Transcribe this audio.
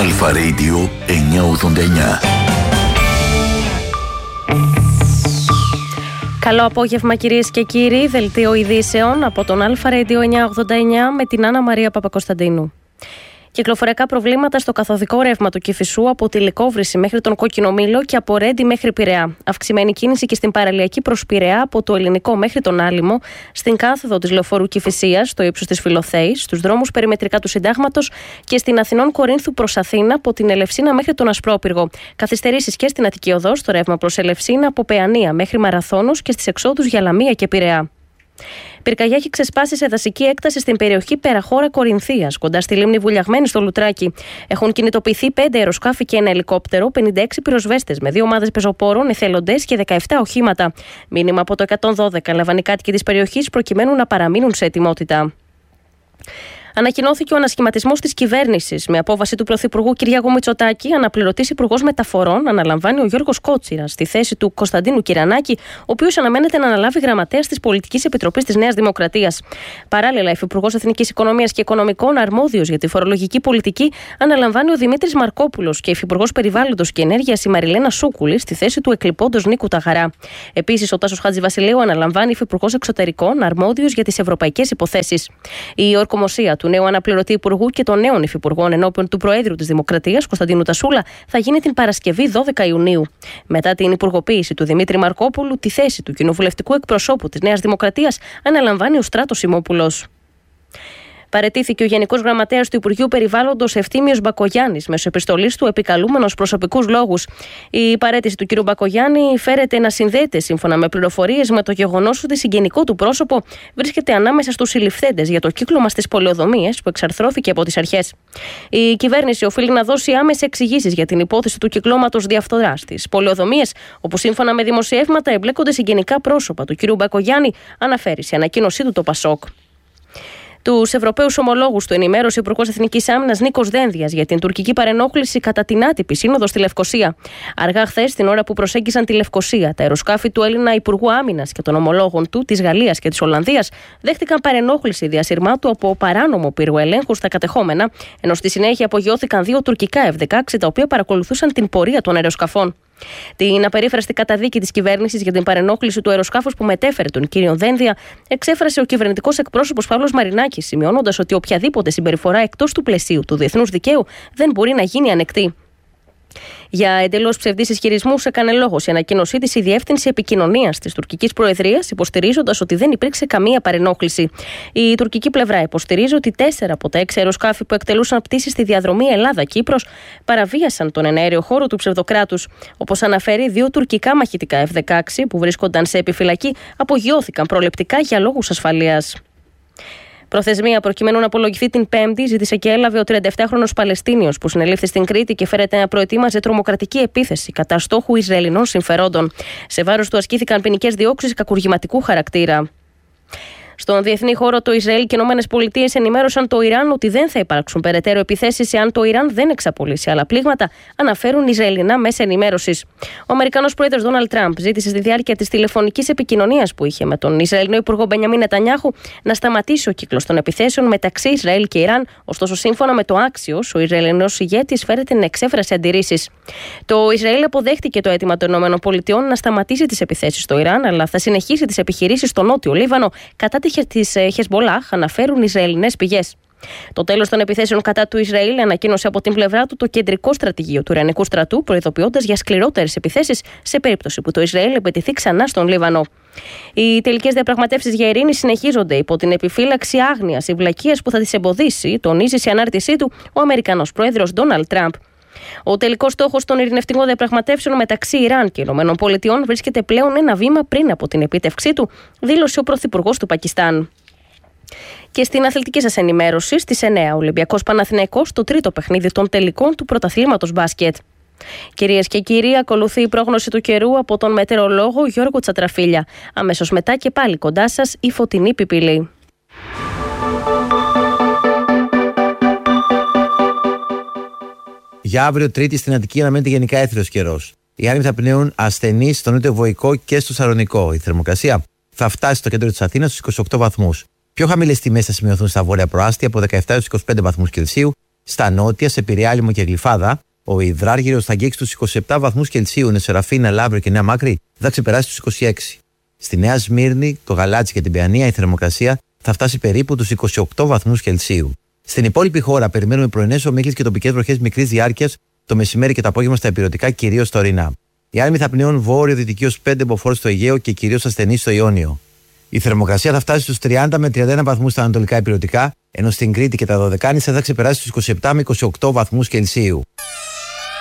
Αλφα Radio 989. Καλό απόγευμα κυρίες και κύριοι, δελτίο ειδήσεων από τον Αλφα Radio 989 με την Άννα Μαρία Παπακοσταντίνου. Κυκλοφοριακά προβλήματα στο καθοδικό ρεύμα του Κηφισού από τη Λυκόβρηση μέχρι τον Κόκκινο Μήλο και από Ρέντι μέχρι Πειραιά. Αυξημένη κίνηση και στην παραλιακή προς Πειραιά από το Ελληνικό μέχρι τον Άλυμο, στην κάθοδο της λεωφορείου Κηφισίας, στο ύψος της Φιλοθέης, στους δρόμους περιμετρικά του Συντάγματος και στην Αθηνών Κορίνθου προς Αθήνα από την Ελευσίνα μέχρι τον Ασπρόπυργο. Καθυστερήσεις και στην Αττική Οδό, στο ρεύμα προς Ελευσίνα από Παιανία μέχρι Μαραθώνους και στις εξόδους για Λαμία και Πειραιά. Πυρκαγιά έχει ξεσπάσει σε δασική έκταση στην περιοχή Περαχώρα Κορινθίας, κοντά στη λίμνη Βουλιαγμένη στο Λουτράκι. Έχουν κινητοποιηθεί 5 αεροσκάφη και ένα ελικόπτερο, 56 πυροσβέστες με 2 ομάδες πεζοπόρων, εθελοντές και 17 οχήματα. Μήνυμα από το 112 λάβαν οι κάτοικοι της περιοχής προκειμένου να παραμείνουν σε ετοιμότητα. Ανακοινώθηκε ο ανασχηματισμός της κυβέρνησης. Με απόβαση του Πρωθυπουργού Κυριάκου Μητσοτάκη, αναπληρωτής Υπουργός Μεταφορών αναλαμβάνει ο Γιώργος Κότσιρας στη θέση του Κωνσταντίνου Κυρανάκη, ο οποίος αναμένεται να αναλάβει γραμματέας της Πολιτικής Επιτροπής της Νέας Δημοκρατίας. Παράλληλα, Υφυπουργός Εθνικής Οικονομίας και Οικονομικών, αρμόδιος για τη φορολογική πολιτική, αναλαμβάνει ο Δημήτρης Μαρκόπουλος και Υφυπουργός Περιβάλλοντος και Ενέργειας η Μαριλένα Σούκουλη στη θέση του εκλειπώντος Νίκου Ταγαρά. Επίσης, ο Τάσος Χατζηβασιλείου αναλαμβάνει Υφυπουργός Εξωτερικών, αρμόδιος για τις ευρωπαϊκές υποθέσεις. Η ορκομοσία του νέου αναπληρωτή Υπουργού και των νέων Υφυπουργών ενώπιον του Προέδρου της Δημοκρατίας, Κωνσταντίνου Τασούλα, θα γίνει την Παρασκευή 12 Ιουνίου. Μετά την υπουργοποίηση του Δημήτρη Μαρκόπουλου, τη θέση του κοινοβουλευτικού εκπροσώπου της Νέας Δημοκρατίας αναλαμβάνει ο Στράτος Σιμόπουλος. Παραιτήθηκε ο Γενικός Γραμματέας του Υπουργείου Περιβάλλοντος Ευθύμιος Μπακογιάννης μέσω επιστολής του επικαλούμενος προσωπικούς λόγους. Η παραίτηση του κ. Μπακογιάννη φέρεται να συνδέεται, σύμφωνα με πληροφορίες, με το γεγονός ότι συγγενικό του πρόσωπο βρίσκεται ανάμεσα στους συλληφθέντες για το κύκλωμα στις πολεοδομίες που εξαρθρώθηκε από τις αρχές. Η κυβέρνηση οφείλει να δώσει άμεσες εξηγήσεις για την υπόθεση του κυκλώματος διαφθοράς στις πολεοδομίες, όπου σύμφωνα με δημοσιεύματα εμπλέκονται συγγενικά πρόσωπα του κ. Μπακογιάννη, αναφέρει σε ανακοίνωσή του το Πασόκ. Τους Ευρωπαίους ομολόγους του ενημέρωσε ο Υπουργός Εθνικής Άμυνας Νίκος Δένδιας για την τουρκική παρενόχληση κατά την άτυπη σύνοδο στη Λευκοσία. Αργά χθες, την ώρα που προσέγγισαν τη Λευκοσία, τα αεροσκάφη του Έλληνα Υπουργού Άμυνας και των ομολόγων του της Γαλλίας και της Ολλανδίας δέχτηκαν παρενόχληση διασυρμάτου από παράνομο πυροελέγχου στα κατεχόμενα, ενώ στη συνέχεια απογειώθηκαν 2 τουρκικά F-16 τα οποία παρακολουθούσαν την πορεία των αεροσκαφών. Την απερίφραστη καταδίκη της κυβέρνησης για την παρενόχληση του αεροσκάφους που μετέφερε τον κύριο Δένδια εξέφρασε ο κυβερνητικός εκπρόσωπος Παύλος Μαρινάκης, σημειώνοντας ότι οποιαδήποτε συμπεριφορά εκτός του πλαισίου του διεθνούς δικαίου δεν μπορεί να γίνει ανεκτή. Για εντελώς ψευδείς ισχυρισμούς έκανε λόγο η ανακοίνωσή της η Διεύθυνση Επικοινωνίας της τουρκικής Προεδρίας, υποστηρίζοντας ότι δεν υπήρξε καμία παρενόχληση. Η τουρκική πλευρά υποστηρίζει ότι 4 από τα 6 αεροσκάφη που εκτελούσαν πτήσεις στη διαδρομή Ελλάδα-Κύπρος παραβίασαν τον εναέριο χώρο του ψευδοκράτους. Όπως αναφέρει, 2 τουρκικά μαχητικά F-16 που βρίσκονταν σε επιφυλακή απογειώθηκαν προληπτικά για λόγους ασφαλείας. Προθεσμία προκειμένου να απολογηθεί την Πέμπτη ζήτησε και έλαβε ο 37χρονος Παλαιστίνιος που συνελήφθη στην Κρήτη και φέρεται να προετοίμαζε τρομοκρατική επίθεση κατά στόχου Ισραηλινών συμφερόντων. Σε βάρος του ασκήθηκαν ποινικές διώξεις κακουργηματικού χαρακτήρα. Στον διεθνή χώρο, το Ισραήλ και οι ΗΠΑ ενημέρωσαν το Ιράν ότι δεν θα υπάρξουν περαιτέρω επιθέσεις εάν το Ιράν δεν εξαπολύσει άλλα πλήγματα, αναφέρουν Ισραηλινά μέσα ενημέρωσης. Ο Αμερικανός πρόεδρος Ντόναλντ Τραμπ ζήτησε στη διάρκεια της τηλεφωνικής επικοινωνίας που είχε με τον Ισραηλινό Υπουργό Μπενιαμίν Νετανιάχου να σταματήσει ο κύκλος των επιθέσεων μεταξύ Ισραήλ και Ιράν. Ωστόσο, σύμφωνα με το Axios, ο Ισραηλινός ηγέτης φέρεται να εξέφρασε αντιρρήσεις. Το Ισραήλ αποδέχτηκε το αίτημα των ΗΠΑ να σταματήσει τις επιθέσεις στο Ιράν, αλλά θα συνεχίσει τις επιχειρήσεις στο νότιο Λίβανο κατά της Χεσμπολάχ, αναφέρουν Ισραηλινές πηγές. Το τέλος των επιθέσεων κατά του Ισραήλ ανακοίνωσε από την πλευρά του το κεντρικό στρατηγείο του Ιρανικού στρατού, προειδοποιώντας για σκληρότερες επιθέσεις σε περίπτωση που το Ισραήλ επιτεθεί ξανά στον Λίβανο. Οι τελικές διαπραγματεύσεις για ειρήνη συνεχίζονται υπό την επιφύλαξη άγνοιας ή βλακείας που θα τις εμποδίσει, τονίζει σε ανάρτησή του ο Αμερικανός πρόεδρος Ντόναλντ Τραμπ. Ο τελικός στόχος των ειρηνευτικών διαπραγματεύσεων μεταξύ Ιράν και ΗΠΑ βρίσκεται πλέον ένα βήμα πριν από την επίτευξή του, δήλωσε ο Πρωθυπουργός του Πακιστάν. Και στην αθλητική σας ενημέρωση, στις 9, Ολυμπιακός Παναθηναϊκός, το τρίτο παιχνίδι των τελικών του πρωταθλήματος μπάσκετ. Κυρίες και κύριοι, ακολουθεί η πρόγνωση του καιρού από τον μετεωρολόγο Γιώργο Τσατραφίλια. Αμέσως μετά και πάλι κοντά σας η Φωτεινή Πιπηλή. Για αύριο Τρίτη στην Αττική αναμένεται γενικά έθριος καιρός. Οι άνεμοι θα πνέουν ασθενείς στο νότιο Βοϊκό και στο Σαρονικό. Η θερμοκρασία θα φτάσει στο κέντρο της Αθήνας στους 28 βαθμούς. Πιο χαμηλές τιμές θα σημειωθούν στα βόρεια προάστια από 17 έως 25 βαθμούς Κελσίου Στα νότια, σε Πειραιά, Λίμνο και Γλυφάδα, ο υδράργυρος θα αγγίξει τους 27 βαθμούς Κελσίου, ενώ σε Ραφίνα, Λαύριο και Νέα Μάκρη θα ξεπεράσει τους 26. Στη Νέα Σμύρνη, το Γαλάτσι και την Παιανία, η θερμοκρασία θα φτάσει περίπου τους 28 βαθμούς Κελσίου. Στην υπόλοιπη χώρα, περιμένουμε πρωινές ομίχλες και τοπικές βροχές μικρής διάρκειας το μεσημέρι και το απόγευμα στα ηπειρωτικά, κυρίως στα ορεινά. Οι άνεμοι θα πνέουν βόρειο-δυτική ως 5 μποφόρ στο Αιγαίο και κυρίως ασθενείς στο Ιόνιο. Η θερμοκρασία θα φτάσει στους 30 με 31 βαθμούς στα ανατολικά ηπειρωτικά, ενώ στην Κρήτη και τα Δωδεκάνησα θα ξεπεράσει στους 27 με 28 βαθμούς Κελσίου.